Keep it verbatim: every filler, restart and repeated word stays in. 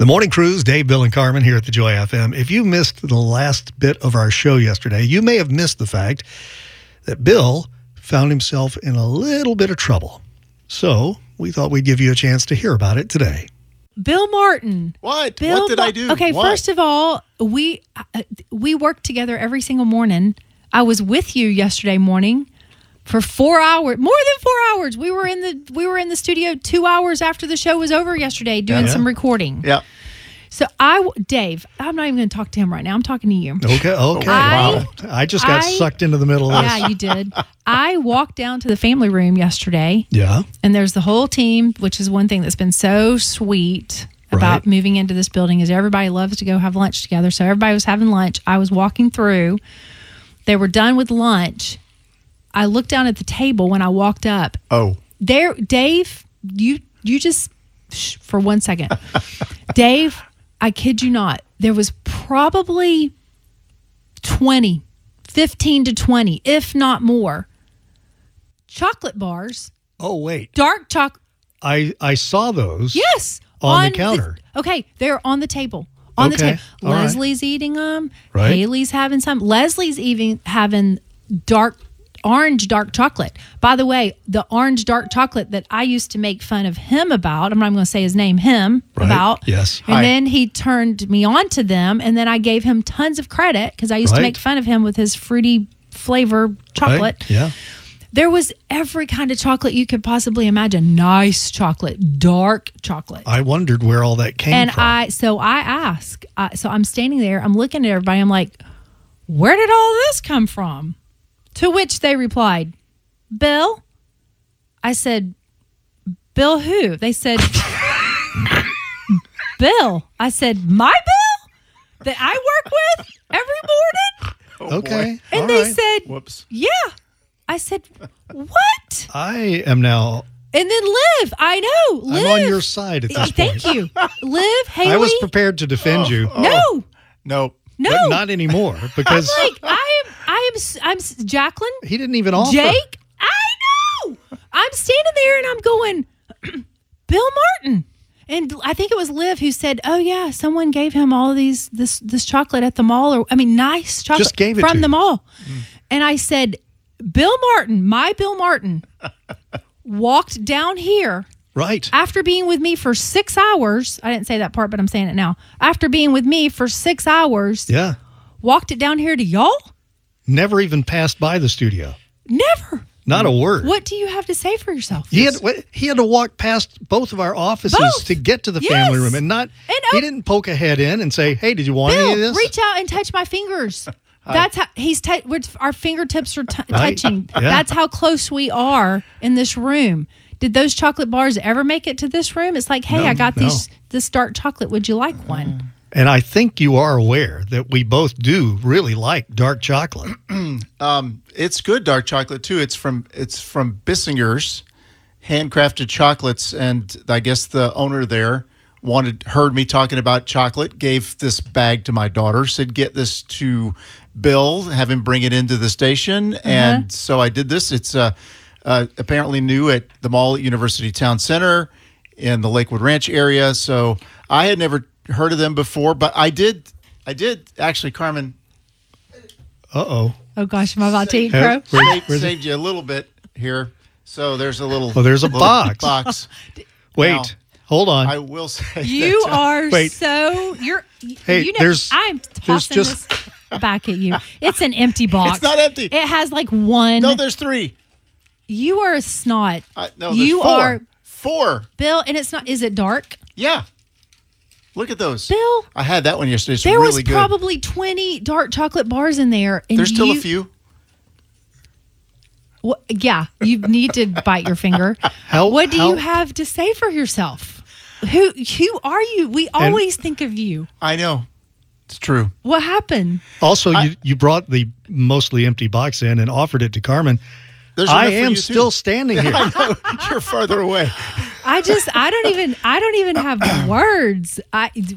The Morning Cruise, Dave, Bill, and Carmen here at the Joy F M. If you missed the last bit of our show yesterday, you may have missed the fact that Bill found himself in a little bit of trouble. So we thought we'd give you a chance to hear about it today. Bill Martin. What? Bill what did Ma- I do? Okay, What? first of all, we uh, we work together every single morning. I was with you yesterday morning for four hours, more than four hours. We were in the we were in the studio two hours after the show was over yesterday doing Yeah. some recording. Yeah. So I, Dave, I'm not even going to talk to him right now. I'm talking to you. Okay, okay. I- wow. I just got I- sucked into the middle of this. Yeah, you did. I walked down to the family room yesterday, Yeah. and there's the whole team, which is one thing that's been so sweet about Right. moving into this building is everybody loves to go have lunch together. So everybody was having lunch. I was walking through. They were done with lunch. I looked down at the table when I walked up. Oh. There, Dave, you you just shh, for one second. Dave, I kid you not. There was probably twenty, fifteen to twenty, if not more, chocolate bars, Oh, wait. dark chocolate. I, I saw those. Yes. On the counter. Okay, they're on the table. On the Okay, table. all right. Leslie's eating them. Right. Haley's having some. Leslie's even having dark orange dark chocolate. By the way, the orange dark chocolate that I used to make fun of him about, I'm not going to say his name, him Right, about. yes. And Hi. then he turned me on to them, and then I gave him tons of credit because I used to Right. make fun of him with his fruity flavor chocolate. Right? Yeah. There was every kind of chocolate you could possibly imagine. Nice chocolate, dark chocolate. I wondered where all that came And from. I, so I ask, I, so I'm standing there, I'm looking at everybody, I'm like, where did all this come from? To which they replied, Bill. I said, Bill who? They said, Bill. I said, my Bill that I work with every morning? Oh, okay. boy. And all they right. said, Whoops. yeah. I said, what? I am now, And then Liv, I know, Liv. I'm on your side at this Thank point. you. Liv, Haley. I was prepared to defend you, No, Nope. no. but not anymore because Like I am, I am, s- I'm s- Jacqueline, he didn't even offer. Jake. I know. I'm standing there and I'm going, Bill Martin, and I think it was Liv who said, "Oh yeah, someone gave him all of these this this chocolate at the mall, or I mean, nice chocolate Just gave it from to the you. mall." And I said, Bill Martin, my Bill Martin, walked down here. Right. After being with me for six hours, I didn't say that part, but I'm saying it now. After being with me for six hours, Yeah. walked it down here to y'all? Never even passed by the studio. Never. Not a word. What do you have to say for yourself? He had he had to walk past both of our offices Both. to get to the Yes. family room, and not And, he oh- didn't poke a head in and say, "Hey, did you want any Bill, of this?" reach out and touch my fingers. That's how he's. T- we're, our fingertips are t- Right. touching. Yeah. That's how close we are in this room. Did those chocolate bars ever make it to this room? It's like, hey, No, I got no. these this dark chocolate. Would you like one? And I think you are aware that we both do really like dark chocolate. Um, it's good dark chocolate too. It's from it's from Bissinger's handcrafted chocolates, and I guess the owner there wanted heard me talking about chocolate, gave this bag to my daughter, said get this to Bill, have him bring it into the station, and so I did this. It's uh, uh, apparently new at the mall at University Town Center in the Lakewood Ranch area. So I had never heard of them before, but I did. I did actually, Carmen. Uh oh. Oh gosh, am I about to eat Huh? crow? Where- Saved, where's it? saved you a little bit here. So there's a little. Oh, there's a little box. box. Wait, Now, hold on. I will say You that, uh, are Wait. so you're. Hey, you know, there's- I'm there's tossing just- this back at you. It's an empty box. It's not empty. It has like one. No, there's three. You are a snot. Uh, no, there's you four. are Four. Bill, and it's not. Is it dark, Yeah. Look at those. Bill? I had that one yesterday. It's There really was good. probably twenty dark chocolate bars in there. And There's still you, a few. Wh- yeah, you need to bite your finger. How- what do how- you have to say for yourself? Who who are you? We always think of you. I know. It's true. What happened? Also, you, you brought the mostly empty box in and offered it to Carmen. There's I enough for am you, still too. standing here. I know. You're farther away. I just I don't even I don't even have words. I